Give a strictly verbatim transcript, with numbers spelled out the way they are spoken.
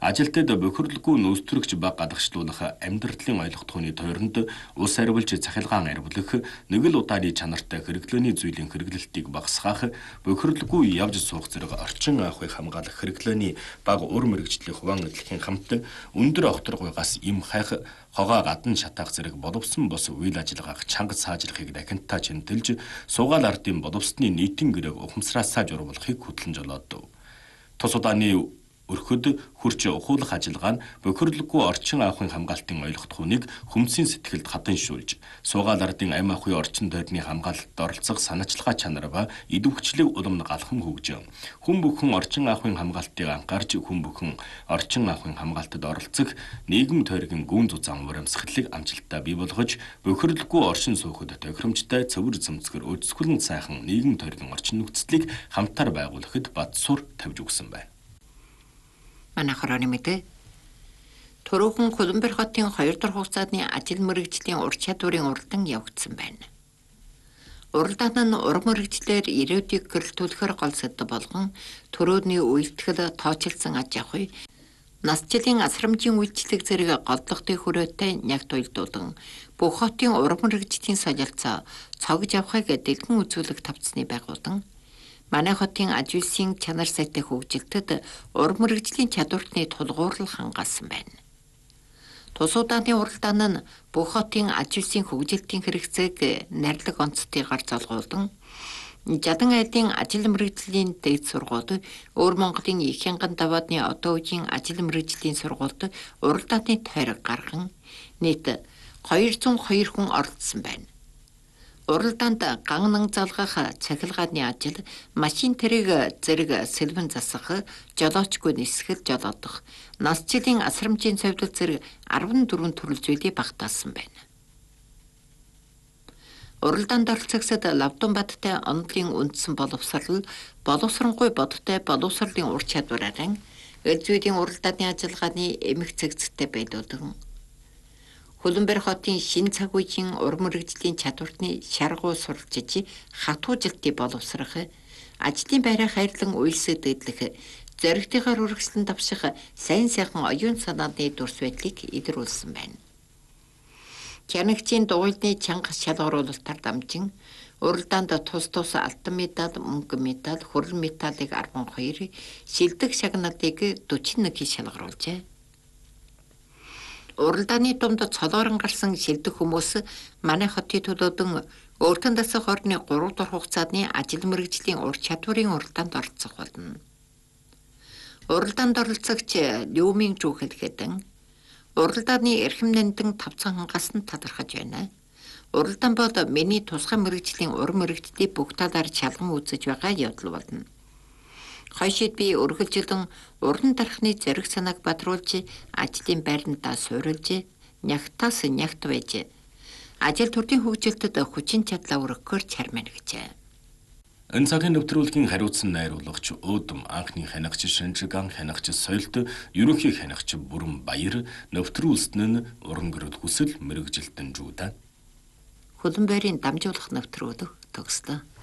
Ажилтнууд бохирлоггүй нөөцлөгч баг гадагшлуулах амьдралын ойлгохтойгны тойронд ус арвилж цахилгаан арвилах, нэг л удааны чанартай хэрэглээний зүйлийн хэрэглэлтийг багасгаах, бохирлоггүй явж суух зэрэг орчин ахуйг хамгаалах хэрэглээний баг ур мэрэгжлийн хуван эдлэхийн хамт өндөр огторгойгоос им хайх, хогоо гадна шатаах зэрэг боловсон бос үйл ажиллагааг чанга саажрахыг дахинтаа чимтэлж, суугаал ардын боловсны нийтийн гэрээг ухамсараасаа журмуулахыг хөтлөн жолоодов. Тус удааны өрхөд хурч ухуулах ажиллагаа нь бохирлоггүй орчин ахуйн хамгаалтын ойлгохтойгныг хүмсийн сэтгэлд хатаншуулж, суугаал ардын амь ахуйн орчин тойрны хамгаалалт оролцох санаачлага чанар ба идэвхжлийг улам галхан хөгжөв. Хүн бүхэн орчин ахуйн хамгаалтыг анхаарч, хүн бүхэн орчин ахуйн хамгаалтад оролцох нийгэм тойргийн гүн зузаан урамсгалыг амжилттай бий болгож, бохирлоггүй оршин суухад тохиромжтой цөвөр зэмцгэр өдсгөлн сайхан нийгэм тойргийн орчин нөхцөлийг хамтаар байгуулахад бат сур тавьж өгсөн байна. Манайхаар нэмэт Туруухан Колумбир хотын хоёр дахь хугацааны ажил мэргэжлийн ур чадварын уралдаан явагдсан байна. Уралдаан нь ур мэргэжлэр ирээдүйг гэрэлтүүлэхээр гол сэдэв болгон төрөөдний үйлдэл тоочилсан аж ахуй, насжилын асрамжийн үйлчлэг зэрэг голдлогтой хүрээтэй нягт уйлдуулан бүх хотын ур мэргэжлийн солилцоо цогж авахыг дэлгэн үзүүлэх тавцны байгуулан манай хотын аж үйлсийн чанар сайтай хөгжилтэд ур мэргэжлийн чадвартны тулгуурлал хангаасан байна. Тус удааны уралдаан нь бүх хотын аж үйлсийн хөгжилтийн хэрэгцээг нарилга онцтойгоор золгуулдан, Жадан айлын ажил мэргэжлийн дээд сургууль, Өөр Монголын их янган даваадны одоо үеийн ажил мэргэжлийн сургуульд уралдааны тойрог гарган нийт хоёр зуун хоёр хүн оролцсон байна. Уралдаанд ганнан залгах цахилгааны ажил, машин тэрэг зэрэг сэлбэн засах, жолоочгүй нисгэл жолоодох, насжилын асрамжийн цовдлог зэрэг арван дөрвөн төрөл зүйлийг багтаасан байна. Уралдаанд оролцогсод Лавдунбадтай онолын үндсэн боловсрал, боловсронгуй бодтой боловсролын ур чадвараар элзүүдийн уралдааны ажиллагааны эмх цэгцтэй байдуулан Колумбир хотын шин цаг үеийн ур мэргэжлийн чадварны шаргуу суралцж хатуужилтыг боловсрох, ажлын байраа хайрлан уйлсэд эдлэх, зоригтойгоор үргэлжлэн давших сайн сайхан оюун санааны дүрс байдлыг илрүүлсэн байна. Чанагчийн дугуйлны чанга шалгаруулалтаар дамжин уралдаанд тус тус алтан медаль, мөнгөн медаль, хөрөн медалийг арван хоёр, шилдэг шагналыг дөрвөн нэг шалгаруулжээ. Уралдааны дунд цолоорон гарсан шилдэг хүмүүс манай хотын төлөөдөн өөртөө дасах орны гурав дахь хугацааны ажил мэргэжлийн ур чадварын уралдаанд оролцох болно. Уралдаанд оролцогч Люминг Жүүхэлхэдэн уралдааны эрхэм нандин тавцан хангаас нь талархаж байна. Уралдаан бол миний тусгай мэргэжлийн ур мэргэжлийг бүх талаар шалган үзэж байгаа явдал болно. Хойшид би өргөлжилэн уран дарахны зэрэг санааг бадруулж, ажлын байрандаа суурилж, нягтаас нягт байж, ажил төрлийн хөгжилтэд хүчин чадлаа өргөхөөр чармана гэжээ. Энэ цагийн нэвтрүүлгийн хариуцсан найруулагч Өөдөм анхны хянагч Шинжиган хянагч Соёлт ерөнхий хянагч Бүрэн Баяр нэвтрүүлсэн нь уран гэрэл хүсэл мэрэгжилтэн жуудаа. Колумбирын дамжуулах нэвтрүүлэг төгслөө.